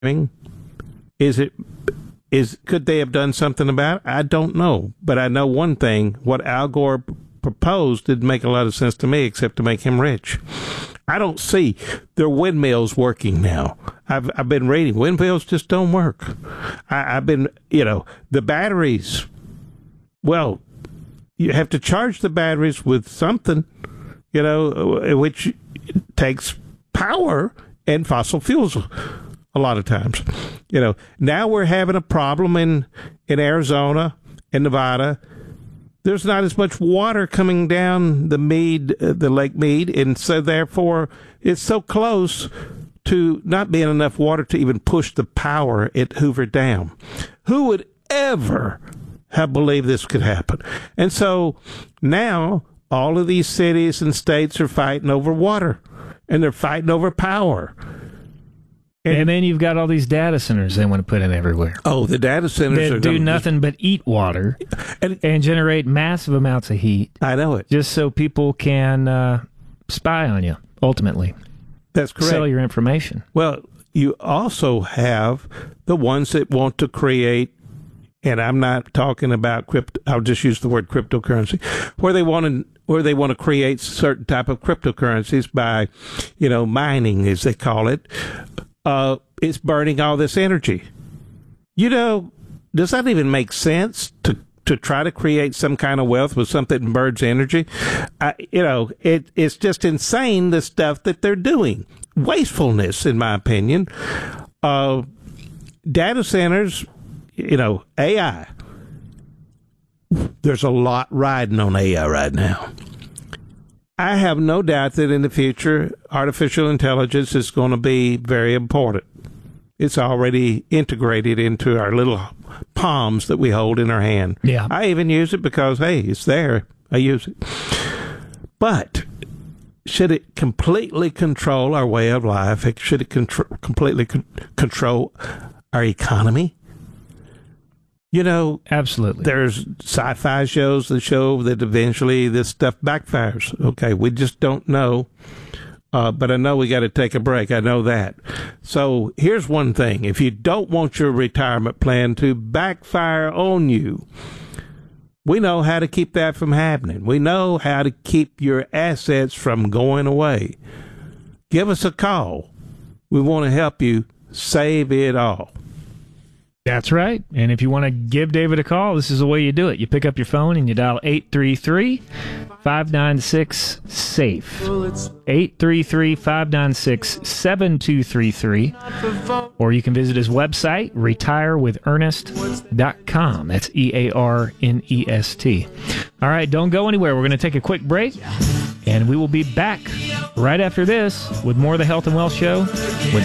Could they have done something about it? I don't know. But I know one thing, what Al Gore proposed didn't make a lot of sense to me except to make him rich. I don't see their windmills working now. I've been reading. Windmills just don't work. I've been, the batteries, well, you have to charge the batteries with something, which takes power and fossil fuels a lot of times. Now we're having a problem in Arizona and Nevada. There's not as much water coming down the Lake Mead, and so therefore it's so close to not being enough water to even push the power at Hoover Dam. Who would ever have believed this could happen? And so now all of these cities and states are fighting over water, and they're fighting over power. And then you've got all these data centers they want to put in everywhere. Oh, the data centers that do nothing but eat water and generate massive amounts of heat. I know it. Just so people can spy on you, ultimately. That's correct. Sell your information. Well, you also have the ones that want to create, and I'm not talking about I'll just use the word cryptocurrency, where they want to create certain type of cryptocurrencies by, mining, as they call it. It's burning all this energy. Does that even make sense to try to create some kind of wealth with something that burns energy? It's just insane, the stuff that they're doing. Wastefulness, in my opinion. Data centers, AI. There's a lot riding on AI right now. I have no doubt that in the future, artificial intelligence is going to be very important. It's already integrated into our little palms that we hold in our hand. Yeah. I even use it because, hey, it's there. I use it. But should it completely control our way of life? Should it completely control our economy? Absolutely. There's sci-fi shows that show that eventually this stuff backfires. Okay, we just don't know. But I know we got to take a break. I know that. So here's one thing. If you don't want your retirement plan to backfire on you, we know how to keep that from happening. We know how to keep your assets from going away. Give us a call. We want to help you save it all. That's right. And if you want to give David a call, this is the way you do it. You pick up your phone and you dial 833-596-SAFE. 833-596-7233. Or you can visit his website, retirewithernest.com. That's EARNEST. All right, don't go anywhere. We're going to take a quick break, and we will be back right after this with more of the Health and Wealth Show with